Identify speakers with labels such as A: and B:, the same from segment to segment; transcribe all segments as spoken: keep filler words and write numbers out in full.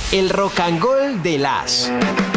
A: El Rocangol de las...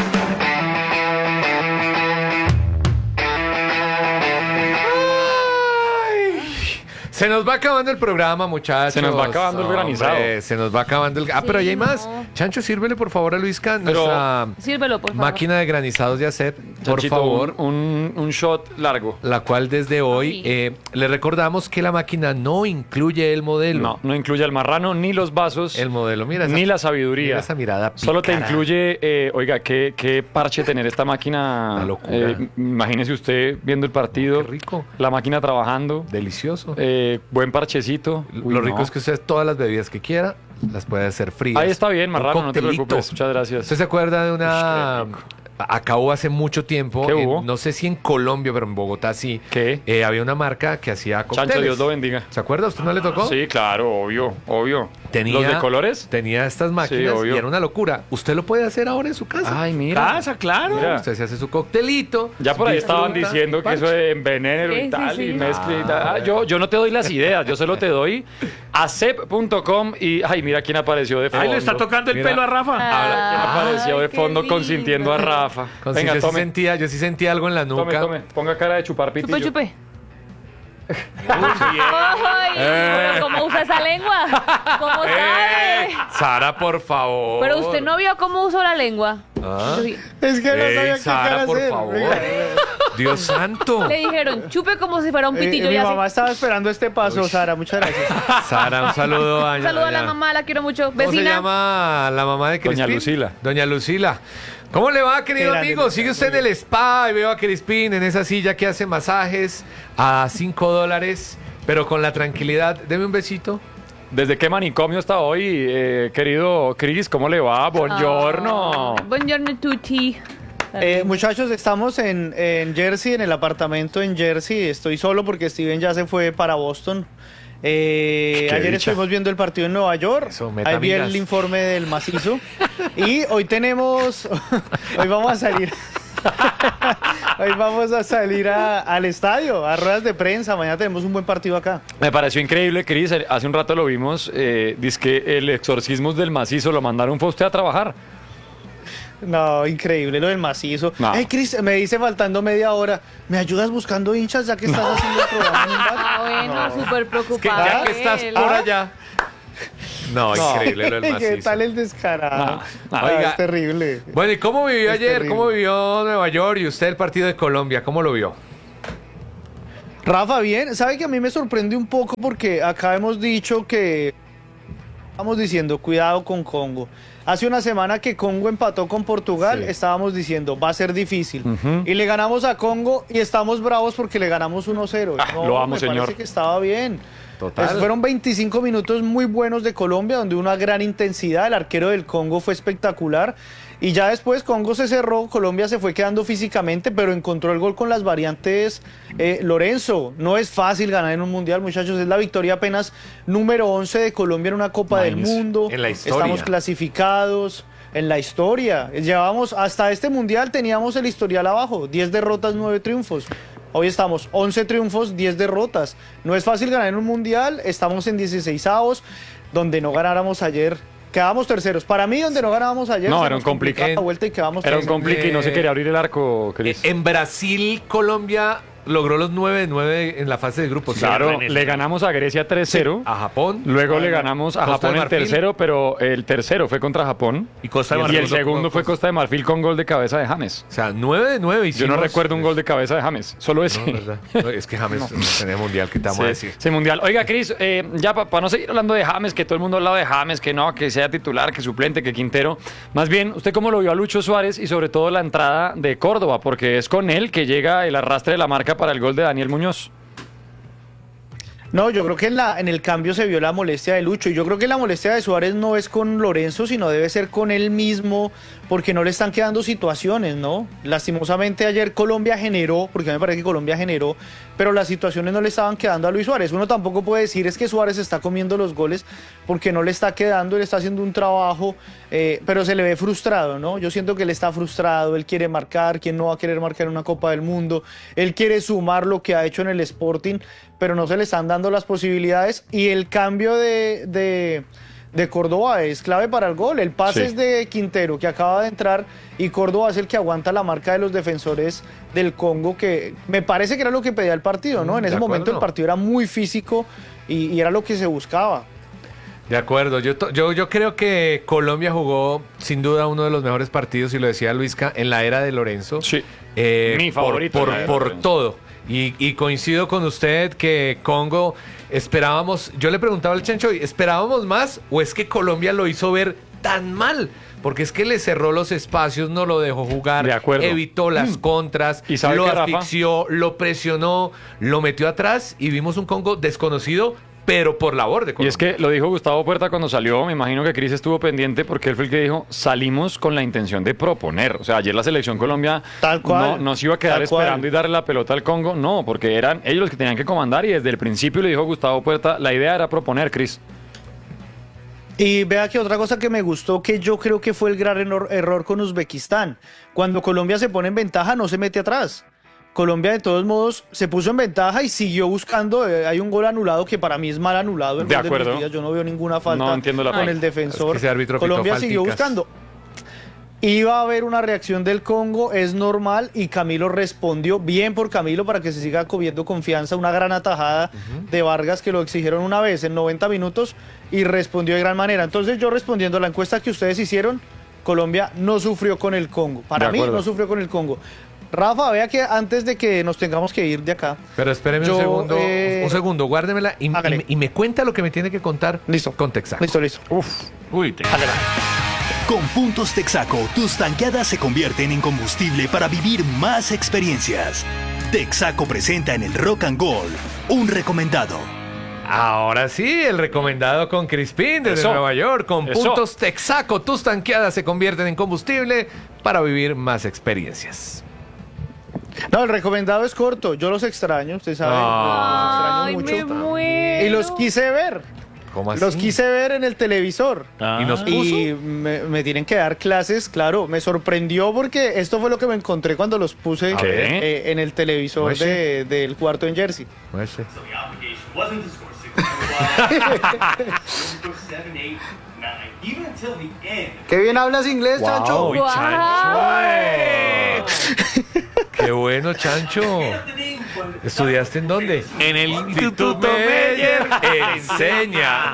B: Se nos va acabando el programa, muchachos.
C: Se nos va acabando el granizado.
B: Hombre, se nos va acabando el... Ah,
D: Sí,
B: pero ahí hay
D: no.
B: más. Chancho, sírvele por favor a Luisca
C: Pero-
B: nuestra
D: Sírvelo, por favor.
B: máquina de granizados de hacer, por
C: Chanchito,
B: favor.
C: Un, un, un shot largo.
B: La cual desde hoy
D: Ay.
B: eh, le recordamos que la máquina no incluye el modelo.
C: No, no incluye el marrano, ni los vasos,
B: El modelo, mira esa,
C: ni la sabiduría.
B: mira esa mirada
C: Solo te
B: pícara.
C: incluye, eh, oiga, qué, qué parche tener esta máquina.
B: Una locura.
C: Eh, imagínese usted viendo el partido.
B: Qué rico.
C: La máquina trabajando.
B: Delicioso.
C: eh, buen parchecito. Uy,
B: Lo rico
C: no.
B: es que usted todas las bebidas que quiera las puede hacer frías.
C: Ahí está bien,
B: Un
C: marrano, no te
B: coctelito.
C: preocupes. Muchas gracias.
B: ¿Usted se acuerda de una...
C: Ush, qué rico.
B: Acabó hace mucho tiempo,
C: ¿Qué
B: en-
C: hubo?
B: no sé si en Colombia, pero en Bogotá sí.
C: ¿Qué?
B: Eh, había una marca que hacía cócteles.
C: Chancho, Dios lo bendiga.
B: ¿Se acuerda? ¿Usted no le tocó?
C: Sí, claro, obvio, obvio.
B: Tenía,
C: ¿Los de colores?
B: Tenía estas máquinas
C: obvio.
B: y era una locura. Usted lo puede hacer ahora en su casa.
C: Ay, mira.
E: Casa, claro.
C: Mira.
B: Usted se hace su coctelito.
C: Ya por ahí estaban
B: disfruta,
C: diciendo que
B: parche.
C: eso de envenenero
D: Sí,
C: y
D: sí,
C: tal,
D: sí.
C: y mezcla y tal.
B: Ah,
C: Ah, yo, yo no te doy las ideas, yo solo te doy a cep punto com y, ay, mira quién apareció de fondo.
E: Ahí le está tocando el
B: Mira.
E: pelo a Rafa.
C: Habla, quién apareció
D: Ay,
C: de
D: qué
C: fondo
D: lindo.
C: consintiendo a Rafa.
B: Con-
C: Venga,
B: yo, sí
C: tome,
B: sentía, yo sí sentía algo en la
C: tome,
B: nuca.
C: tome. Ponga cara de chupar pitillo.
D: Chupe, chupe.
E: Muy bien.
D: Ay,
B: Eh.
D: pero ¿cómo usa esa lengua? ¿Cómo
B: Eh,
D: sabe?
B: Sara, por favor.
D: Pero usted no vio cómo usó la lengua.
B: Ah.
D: Yo vi-
E: Es que no
B: Ey,
E: sabía qué
B: Sara,
E: cara
B: por
E: hacer.
B: favor.
E: Venga.
B: Dios santo.
D: Le dijeron, chupe como si fuera un
E: Eh,
D: pitillo.
E: eh, mi
D: y así.
E: mamá estaba esperando este paso, Sara. Muchas gracias.
B: Sara, un saludo a
D: Un saludo a la
B: doña-
D: mamá, la quiero mucho.
B: ¿Cómo se
D: Vecina.
B: llama la mamá de Crispín?
C: Doña Lucila.
B: Doña Lucila. ¿Cómo le va, querido
E: Qué grande,
B: amigo?
E: Lucila,
B: Sigue usted en
E: muy
B: el
E: bien.
B: spa y veo a Crispín en esa silla que hace masajes a cinco dólares, pero con la tranquilidad. Deme un besito.
C: ¿Desde qué manicomio está hoy, eh, querido Cris? ¿Cómo le va? Buongiorno.
D: Ah, buongiorno tutti.
E: Eh, muchachos, estamos en, en Jersey, en el apartamento en Jersey. Estoy solo porque Steven ya se fue para Boston. Eh,
C: Qué
E: ayer
C: dicha.
E: estuvimos viendo el partido en Nueva York.
B: Eso, meta
E: Ahí vi
B: amigas.
E: el informe del macizo. Y hoy tenemos. Hoy vamos a salir. Hoy vamos a salir a- al estadio, a ruedas de prensa. Mañana tenemos un buen partido acá.
C: Me pareció increíble, Cris. Hace un rato lo vimos. Eh, dice que el exorcismo del macizo lo mandaron fue a usted a trabajar.
E: No, increíble lo del macizo.
C: No.
E: Hey, Chris, me dice faltando media hora. ¿Me ayudas buscando hinchas ya que estás haciendo el programa en un bar?
D: Ah, bueno, súper
B: Que
D: preocupado.
B: ya que estás
D: él.
B: por allá. No,
E: No.
B: increíble lo del
E: ¿Qué
B: macizo.
E: tal el descarado?
C: No, no.
E: Ah,
B: Oiga.
E: es terrible.
B: Bueno, ¿y cómo vivió
E: Es
B: ayer?
E: terrible.
B: ¿Cómo vivió Nueva York y usted el partido de Colombia? ¿Cómo lo vio?
E: Rafa, bien. ¿Sabe que a mí me sorprende un poco porque acá hemos dicho que estamos diciendo cuidado con Congo? Hace una semana que Congo empató con Portugal,
B: Sí.
E: estábamos diciendo va a ser difícil.
C: Ujú.
E: Y le ganamos a Congo y estamos bravos porque le ganamos uno cero.
C: Ah, lo amo,
E: me
C: señor.
E: parece que estaba bien.
B: Total.
E: Pues fueron veinticinco minutos muy buenos de Colombia, donde una gran intensidad. El arquero del Congo fue espectacular. Y ya después Congo se cerró, Colombia se fue quedando físicamente, pero encontró el gol con las variantes. Eh, Lorenzo, no es fácil ganar en un mundial, muchachos. Es la victoria apenas número once de Colombia en una Copa del
C: Imagínese.
E: Mundo.
B: En la historia.
E: Estamos clasificados. En la historia. Llevamos hasta este mundial, teníamos el historial abajo: diez derrotas, nueve triunfos. Hoy estamos once triunfos, diez derrotas. No es fácil ganar en un mundial, estamos en dieciseisavos, donde no ganáramos ayer. Quedamos terceros. Para mí, donde no ganábamos ayer,
C: No,
E: se
C: era
E: nos
C: un complique.
E: complicaba la vuelta y quedamos
C: Era un
E: terceros.
C: complique y no se quería abrir el arco,
B: Eh,
C: Cris.
B: En Brasil, Colombia logró los nueve de nueve en la fase de grupos.
C: Claro,
B: Sí,
C: le ganamos a Grecia tres cero.
B: a Japón.
C: Luego
E: Ah,
C: le
E: no.
C: ganamos a
B: Costa
C: Japón
B: de
C: el
B: Marfil.
C: tercero, pero el tercero fue contra Japón.
B: Y Costa de
C: Y
B: Marfil.
C: el segundo fue Costa de Marfil con gol de cabeza de James.
B: O sea, nueve de nueve
C: Yo
B: hicimos.
C: no recuerdo un gol de cabeza de James, solo ese.
B: No, ¿verdad? No, es que James no tenía mundial, ¿qué te vamos a
C: Sí,
B: decir?
C: sí, mundial. Oiga, Cris, eh, ya para no seguir hablando de James, que todo el mundo ha hablado de James, que no, que sea titular, que suplente, que Quintero. Más bien, ¿usted cómo lo vio a Lucho Suárez y sobre todo la entrada de Córdoba? Porque es con él que llega el arrastre de la marca para el gol de Daniel Muñoz.
E: No, yo creo que en, la, en el cambio se vio la molestia de Lucho. Y yo creo que la molestia de Suárez no es con Lorenzo, sino debe ser con él mismo, porque no le están quedando situaciones, ¿no? Lastimosamente ayer Colombia generó, porque me parece que Colombia generó, pero las situaciones no le estaban quedando a Luis Suárez. Uno tampoco puede decir es que Suárez está comiendo los goles porque no le está quedando, él está haciendo un trabajo, eh, pero se le ve frustrado, ¿no? Yo siento que él está frustrado, él quiere marcar, ¿quién no va a querer marcar en una Copa del Mundo? Él quiere sumar lo que ha hecho en el Sporting, pero no se le están dando las posibilidades y el cambio de, de, de Córdoba es clave para el gol. El pase
C: Sí.
E: es de Quintero, que acaba de entrar, y Córdoba es el que aguanta la marca de los defensores del Congo, que me parece que era lo que pedía el partido, ¿no?
B: Mm,
E: En
B: de
E: ese momento
B: acuerdo.
E: el partido era muy físico y, y era lo que se buscaba.
B: De acuerdo, yo, to- yo, yo creo que Colombia jugó sin duda uno de los mejores partidos, y lo decía Luisca, en la era de Lorenzo.
C: Sí.
B: Eh,
C: Mi
B: por-
C: favorito
B: Por,
C: en la era de
B: por
C: Lorenzo.
B: todo. Y, y coincido con usted que Congo esperábamos, yo le preguntaba al Chancho, ¿esperábamos más o es que Colombia lo hizo ver tan mal? Porque es que le cerró los espacios, no lo dejó jugar,
C: De acuerdo.
B: evitó las contras,
C: ¿Y sabe
B: lo
C: qué, Rafa?
B: asfixió, lo presionó, lo metió atrás y vimos un Congo desconocido, pero por labor de
C: Y
B: Colombia.
C: es que lo dijo Gustavo Puerta cuando salió, me imagino que Cris estuvo pendiente porque él fue el que dijo, salimos con la intención de proponer. O sea, ayer la selección Colombia
E: Tal cual,
C: no, no se iba a quedar
E: tal cual.
C: esperando y darle la pelota al Congo, no, porque eran ellos los que tenían que comandar y desde el principio le dijo Gustavo Puerta, la idea era proponer, Cris.
E: Y vea que otra cosa que me gustó, que yo creo que fue el gran error, error con Uzbekistán. Cuando Colombia se pone en ventaja, no se mete atrás. Colombia, de todos modos, se puso en ventaja y siguió buscando. Eh, hay un gol anulado que para mí es mal anulado. El
C: De
E: gol
C: acuerdo.
E: Luis Díaz. Yo no veo ninguna falta
C: No entiendo la
E: con
C: falta.
E: el defensor.
B: Es que ese árbitro pitó
E: Colombia siguió
B: falticas.
E: buscando. Iba a haber una reacción del Congo, es normal, y Camilo respondió bien por Camilo para que se siga cogiendo confianza. Una gran atajada de Vargas que lo exigieron una vez en noventa minutos y respondió de gran manera. Entonces yo respondiendo a la encuesta que ustedes hicieron, Colombia no sufrió con el Congo. Para
C: De
E: mí
C: acuerdo.
E: no sufrió con el Congo. Rafa, vea que antes de que nos tengamos que ir de acá.
B: Pero espéreme
E: Yo,
B: un segundo,
E: eh,
B: un segundo, guárdemela y, y
E: hágale.
B: me- y me cuenta lo que me tiene que contar
E: Listo.
B: con Texaco.
E: Listo, listo.
C: Uy, te...
F: Con puntos Texaco, tus tanqueadas se convierten en combustible para vivir más experiencias. Texaco presenta en el Rock and Gold un recomendado.
B: Ahora sí, el recomendado con Crispín desde
C: Eso.
B: Nueva York, con
C: Eso.
B: puntos Texaco. Tus tanqueadas se convierten en combustible para vivir más experiencias.
E: No, el recomendado es corto. Yo los extraño, usted sabe.
B: Ah.
D: Ay,
E: los
D: me
E: extraño mucho.
D: muero.
E: Y los quise ver.
B: ¿Cómo así?
E: Los quise ver en el televisor.
B: ¿Y nos puso?
E: Y me, me tienen que dar clases, claro. Me sorprendió porque esto fue lo que me encontré cuando los puse
C: ¿Qué?
E: eh, en el televisor
B: Muestre.
E: de- del cuarto en Jersey.
B: Pues sí.
G: The obligation wasn't to score six. Score seven, eight, nine, even until the end.
E: Qué bien hablas inglés, Chacho.
B: Uy,
D: Guau.
B: Chancho. Qué bueno, Chancho.
G: The name when
B: ¿Estudiaste en dónde? En el Instituto Meyer. Enseña.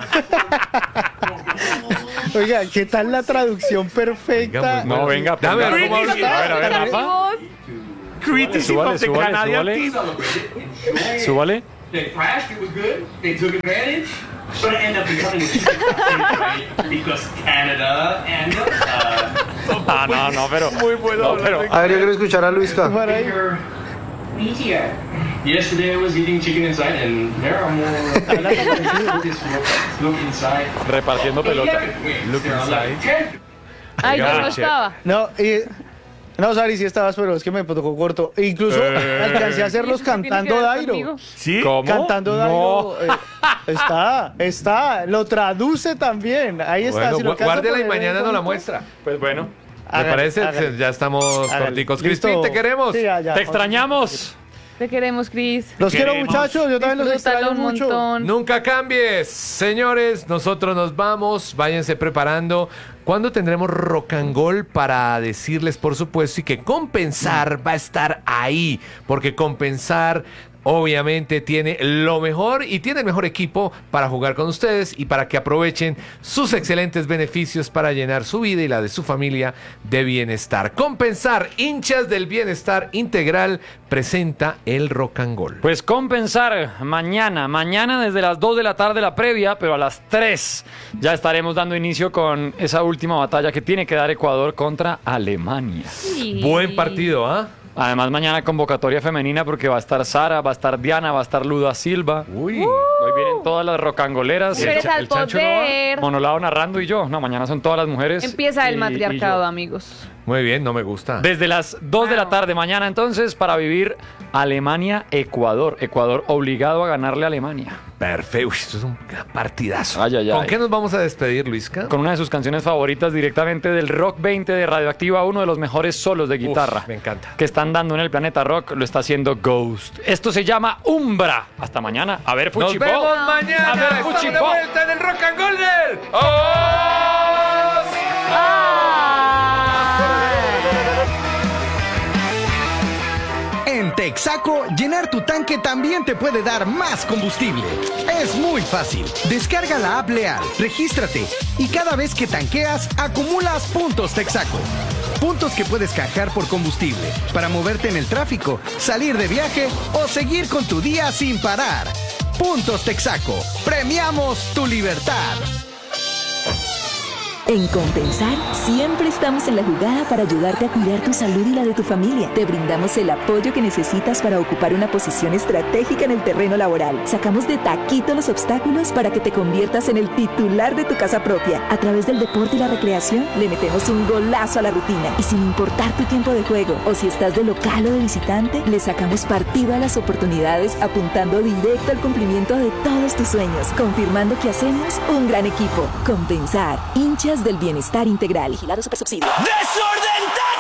E: Oiga, ¿qué tal la traducción perfecta?
B: Oiga, muy
C: No, venga,
B: Dame,
C: ponga-
B: ¿cómo habla?
C: A ver, a ver,
D: Mira mi
C: Rafa.
D: voz.
C: Súbale, súbale, súbale. Súbale.
G: they crashed, it was good. They took advantage, but it ended up becoming a stupid right? Because Canada and uh,
C: Ah, no, no, pero... Muy bueno. No, pero,
E: A ver, yo quiero escuchar a Luisca.
G: bigger meteor. Yesterday I was eating chicken inside, and there are more. Just look, look inside.
C: repartiendo pelota.
G: eleven wings.
B: Look
G: There are
B: inside.
G: like ten.
D: Ay, yo
B: Oiga,
D: no
B: che.
D: estaba.
E: No, y... No, Sari, sí estabas, pero es que me tocó corto. E incluso
B: Eh.
E: alcancé a hacerlos
D: ¿Eso qué tiene que
E: cantando
D: ver
E: Dairo.
D: conmigo?
B: ¿Sí?
C: ¿Cómo?
E: Cantando
C: No.
E: Dairo. eh, está, está. Lo traduce también. Ahí está.
B: Bueno,
E: si lo
B: gu-
E: alcanza a
B: guárdela y
E: poner
B: mañana
E: en
B: nos la
E: bonito.
B: muestra.
C: Pues bueno.
B: ¿Me
E: Hágale,
B: parece?
E: hágale.
B: Ya estamos
E: Hágale.
B: corticos.
E: Listo.
B: Crispín, te queremos.
E: Sí, ya, ya.
C: Te extrañamos.
D: Te queremos, Cris.
E: Los quiero,
B: Queremos.
E: muchachos. Yo también los
D: Disfrútalo
E: extraño
D: un
E: mucho.
D: montón.
B: Nunca cambies, señores. Nosotros nos vamos. Váyanse preparando. ¿Cuándo tendremos rock and roll para decirles, por supuesto, y que Compensar va a estar ahí? Porque Compensar obviamente tiene lo mejor y tiene el mejor equipo para jugar con ustedes y para que aprovechen sus excelentes beneficios para llenar su vida y la de su familia de bienestar. Compensar, hinchas del bienestar integral, presenta el rock and roll.
C: Pues Compensar mañana, mañana desde las dos de la tarde la previa, pero a las tres ya estaremos dando inicio con esa última batalla que tiene que dar Ecuador contra Alemania.
D: Sí.
B: Buen partido, ¿ah?
C: Además mañana convocatoria femenina porque va a estar Sara, va a estar Diana, va a estar Luda Silva.
B: Uy.
C: Hoy vienen todas las rocangoleras.
D: Mujeres
B: cha-
D: al
B: el Chancho no va.
D: poder.
C: Monolao narrando y yo. No, mañana son todas las mujeres.
D: Empieza el
C: y- y
D: matriarcado,
C: yo.
D: amigos.
B: Muy bien, no me gusta.
C: Desde las dos de la tarde mañana entonces para vivir Alemania-Ecuador. Ecuador obligado a ganarle a Alemania.
B: Perfecto. Uy, esto es un partidazo.
C: Ay, ay, ay.
B: ¿Con qué nos vamos a despedir, Luisca?
C: Con una de sus canciones favoritas directamente del Rock veinte de Radioactiva, uno de los mejores solos de guitarra.
B: Uf, me encanta.
C: Que están dando en el planeta rock, lo está haciendo Ghost. Esto se llama Umbra. Hasta mañana. A ver,
B: Nos
C: Fuchipo.
B: vemos mañana.
C: A ver,
B: Estamos de
C: Fuchipo.
B: vuelta en el Rock and Golden. ¡Oh!
H: En Texaco, llenar tu tanque también te puede dar más combustible. Es muy fácil. Descarga la app Leal, regístrate y cada vez que tanqueas, acumulas puntos Texaco. Puntos que puedes canjear por combustible para moverte en el tráfico, salir de viaje o seguir con tu día sin parar. Puntos Texaco. Premiamos tu libertad.
I: En Compensar, siempre estamos en la jugada para ayudarte a cuidar tu salud y la de tu familia. Te brindamos el apoyo que necesitas para ocupar una posición estratégica en el terreno laboral. Sacamos de taquito los obstáculos para que te conviertas en el titular de tu casa propia. A través del deporte y la recreación, le metemos un golazo a la rutina. Y sin importar tu tiempo de juego, o si estás de local o de visitante, le sacamos partido a las oportunidades apuntando directo al cumplimiento de todos tus sueños, confirmando que hacemos un gran equipo. Compensar, hinchas del bienestar integral. Vigilado Supersubsidio.
F: ¡Desorden!